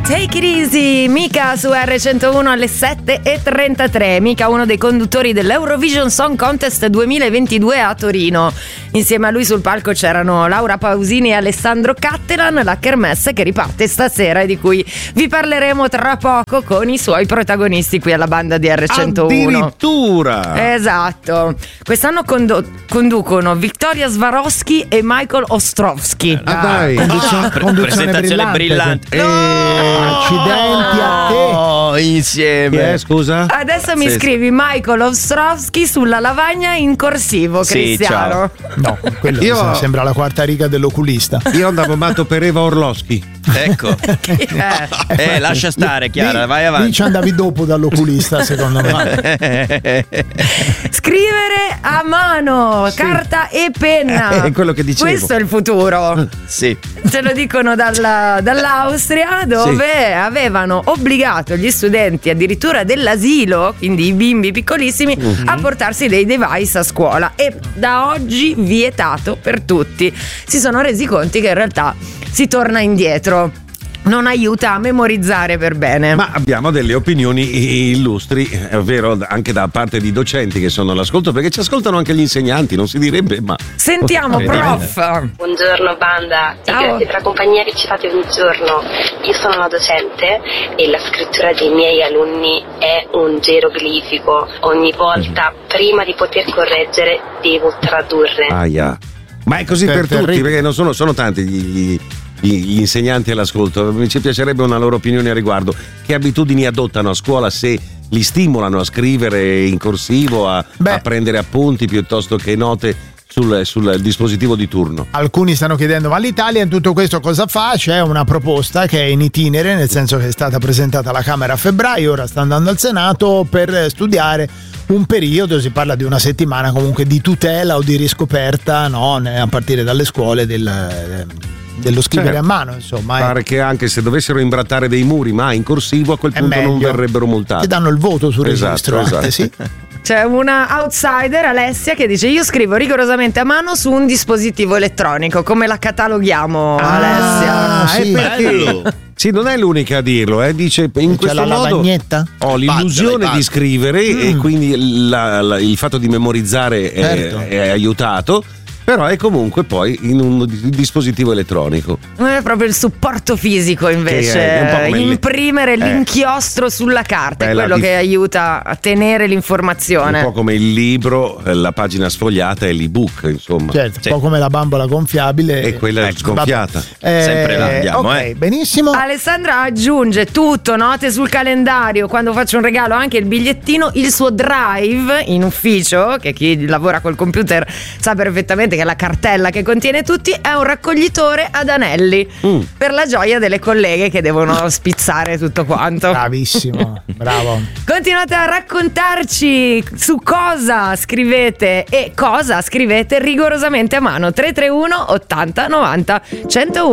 Take it easy, Mika su R101 alle 7:33. Mika, uno dei conduttori dell'Eurovision Song Contest 2022 a Torino. Insieme a lui sul palco c'erano Laura Pausini e Alessandro Cattelan, la kermesse che riparte stasera e di cui vi parleremo tra poco con i suoi protagonisti qui alla banda di R101. Addirittura! Esatto. Quest'anno conducono Victoria Swarovski e Michael Ostrovsky. Dai! Presentazione brillante. Accidenti a te! Insieme. Scusa? Adesso mi scrivi Michael Ostrovsky sulla lavagna in corsivo, Cristiano. No, quello sembra la quarta riga dell'oculista. Io andavo matto per Eva Orlowski. Ecco. Lascia stare, Chiara, vai avanti. Lì ci andavi dopo dall'oculista, secondo me. Scrivere a mano, carta e penna. È quello che dicevo. Questo è il futuro. Sì. Ce lo dicono dall'Austria, dove avevano obbligato gli studenti addirittura dell'asilo, quindi i bimbi piccolissimi, a portarsi dei device a scuola, e da oggi vietato per tutti. Si sono resi conto che in realtà si torna indietro, non aiuta a memorizzare per bene. Ma abbiamo delle opinioni illustri, ovvero anche da parte di docenti che sono all'ascolto, perché ci ascoltano anche gli insegnanti, non si direbbe, ma sentiamo, prof. Buongiorno banda, Ciao. grazie per la compagnia che ci fate ogni giorno. Io sono una docente e la scrittura dei miei alunni è un geroglifico. Ogni volta prima di poter correggere devo tradurre. Aia. Ma è così per tutti, perché non sono tanti gli insegnanti all'ascolto. Ci piacerebbe una loro opinione a riguardo. Che abitudini adottano a scuola, se li stimolano a scrivere in corsivo, a prendere appunti piuttosto che note sul dispositivo di turno? Alcuni stanno chiedendo: ma l'Italia in tutto questo cosa fa? C'è una proposta che è in itinere, nel senso che è stata presentata alla Camera a febbraio, ora sta andando al Senato per studiare un periodo, si parla di una settimana comunque, di tutela o di riscoperta, no, a partire dalle scuole dello scrivere a mano, insomma. Pare che anche se dovessero imbrattare dei muri ma in corsivo, a quel punto non verrebbero multati. Ti danno il voto sul registro. Esatto. Sì. C'è una outsider, Alessia, che dice: io scrivo rigorosamente a mano su un dispositivo elettronico. Come la cataloghiamo, Alessia? Sì, perché? Sì, non è l'unica a dirlo, dice in questo la modo lavagnetta? ho l'illusione di scrivere e quindi il fatto di memorizzare è aiutato. Però è comunque poi in un dispositivo elettronico. Non è proprio il supporto fisico, invece. È imprimere l'inchiostro sulla carta è quello che aiuta a tenere l'informazione. Un po' come il libro, la pagina sfogliata e l'ebook, insomma. Certo, un po' come la bambola gonfiabile. E quella sgonfiata. Sempre là andiamo, benissimo. Alessandra aggiunge tutto, note sul calendario, quando faccio un regalo anche il bigliettino, il suo drive in ufficio, che chi lavora col computer sa perfettamente che la cartella che contiene tutti è un raccoglitore ad anelli per la gioia delle colleghe che devono spizzare tutto quanto. Bravissimo, bravo. Continuate a raccontarci su cosa scrivete e cosa scrivete rigorosamente a mano. 331 80 90 101.